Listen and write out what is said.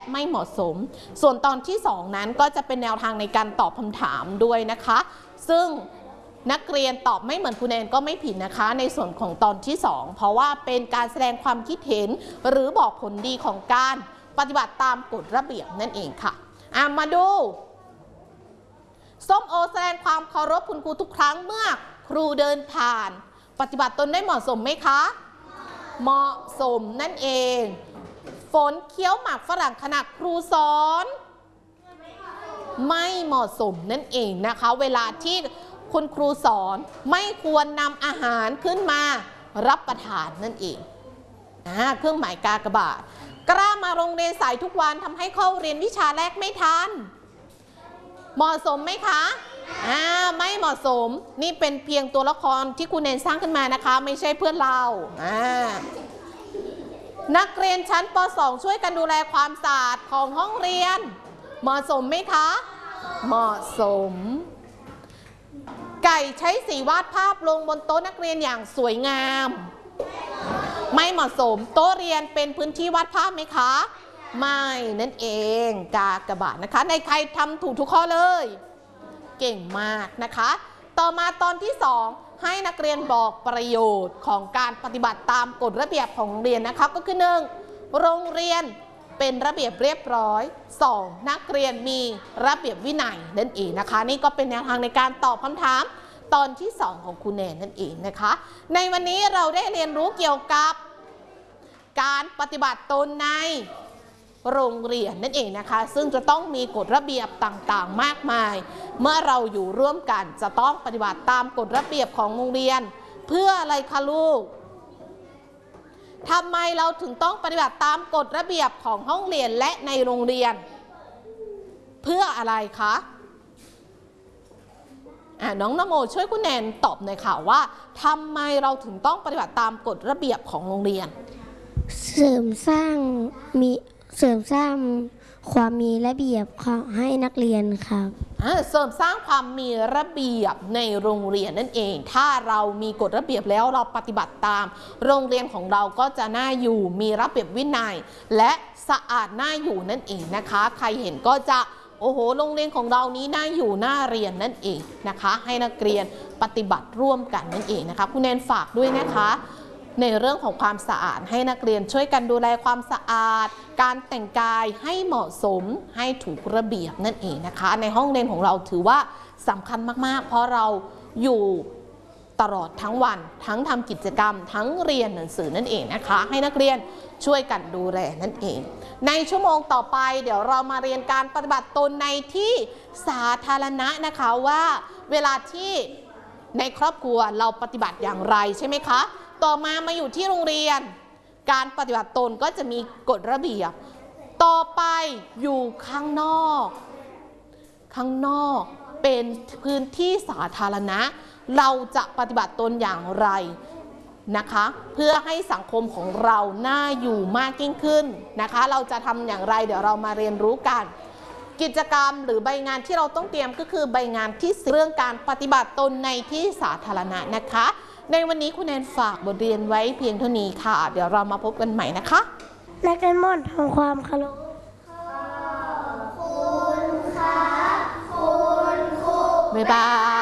ไม่เหมาะสมส่วนตอนที่2นั้นก็จะเป็นแนวทางในการตอบคำถามด้วยนะคะซึ่งนักเรียนตอบไม่เหมือนครูแนนก็ไม่ผิดนะคะในส่วนของตอนที่2เพราะว่าเป็นการแสดงความคิดเห็นหรือบอกผลดีของการปฏิบัติตามกฎระเบียบนั่นเองค่ะมาดูส้มโอแสดงความเคารพคุณครูทุกครั้งเมื่อครูเดินผ่านปฏิบัติตนได้เหมาะสมไหมคะเหมาะสมนั่นเองฝนเคี้ยวหมากฝรั่งขณะครูสอนไม่เหมาะสมนั่นเองนะคะเวลาที่คุณครูสอนไม่ควรนำอาหารขึ้นมารับประทานนั่นเองเครื่องหมายกากบาทกล้ามาโรงเรียนสายทุกวันทำให้เข้าเรียนวิชาแรกไม่ทันเหมาะสมไหมคะไม่เหมาะสมนี่เป็นเพียงตัวละครที่ครูเนนสร้างขึ้นมานะคะไม่ใช่เพื่อนเรานักเรียนชั้นป .2 ช่วยกันดูแลความสะอาดของห้องเรียนเหมาะสมไหมคะเหมาะสมไก่ใช้สีวาดภาพลงบนโต๊ะนักเรียนอย่างสวยงามไม่เหมาะสมโต๊ะเรียนเป็นพื้นที่วาดภาพไหมคะไม่นั่นเองกากบาทนะคะในใครทำถูกทุกข้อเลยเก่งมากนะคะต่อมาตอนที่2ให้นักเรียนบอกประโยชน์ของการปฏิบัติตามกฎระเบียบของโรงเรียนนะคะก็คือ1โรงเรียนเป็นระเบียบเรียบร้อย2นักเรียนมีระเบียบวินัยนั่นเองนะคะนี่ก็เป็นแนวทางในการตอบคำถามตอนที่2ของครูแนนนั่นเองนะคะในวันนี้เราได้เรียนรู้เกี่ยวกับการปฏิบัติตนในโรงเรียนนั่นเองนะคะซึ่งจะต้องมีกฎระเบียบต่างๆมากมายเมื่อเราอยู่ร่วมกันจะต้องปฏิบัติตามกฎระเบียบของโรงเรียนเพื่ออะไรคะลูกทำไมเราถึงต้องปฏิบัติตามกฎระเบียบของห้องเรียนและในโรงเรียนเพื่ออะไรคะน้องนโมช่วยคุณแนนตอบหน่อยค่ะว่าทำไมเราถึงต้องปฏิบัติตามกฎระเบียบของโรงเรียนเสริมสร้างความมีระเบียบให้นักเรียนครับเสริมสร้างความมีระเบียบในโรงเรียนนั่นเองถ้าเรามีกฎระเบียบแล้วเราปฏิบัติตามโรงเรียนของเราก็จะน่าอยู่มีระเบียบวินัยและสะอาดน่าอยู่นั่นเองนะคะใครเห็นก็จะโอ้โหโรงเรียนของเรานี้น่าอยู่น่าเรียนนั่นเองนะคะให้นักเรียนปฏิบัติร่วมกันนั่นเองนะคะคุณแนนฝากด้วยนะคะในเรื่องของความสะอาดให้นักเรียนช่วยกันดูแลความสะอาดการแต่งกายให้เหมาะสมให้ถูกระเบียบนั่นเองนะคะในห้องเรียนของเราถือว่าสำคัญมากๆเพราะเราอยู่ตลอดทั้งวันทั้งทำกิจกรรมทั้งเรียนหนังสือนั่นเองนะคะให้นักเรียนช่วยกันดูแลนั่นเองในชั่วโมงต่อไปเดี๋ยวเรามาเรียนการปฏิบัติตนในที่สาธารณะนะคะว่าเวลาที่ในครอบครัวเราปฏิบัติอย่างไรใช่ไหมคะต่อมาอยู่ที่โรงเรียนการปฏิบัติตนก็จะมีกฎระเบียบต่อไปอยู่ข้างนอกเป็นพื้นที่สาธารณะเราจะปฏิบัติตนอย่างไรนะคะเพื่อให้สังคมของเราน่าอยู่มากยิ่งขึ้นนะคะเราจะทำอย่างไรเดี๋ยวเรามาเรียนรู้กันกิจกรรมหรือใบงานที่เราต้องเตรียมก็คือใบงานที่เรื่องการปฏิบัติตนในที่สาธารณะนะคะในวันนี้คุณแนนฝากบทเรียนไว้เพียงเท่านี้ค่ะเดี๋ยวเรามาพบกันใหม่นะคะนักเรียนมนทำความเคารพบ๊ายบาย